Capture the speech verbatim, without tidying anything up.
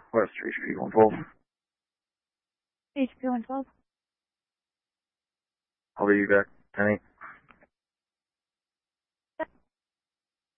West H P one twelve. H P one twelve. I'll be back. ten eight.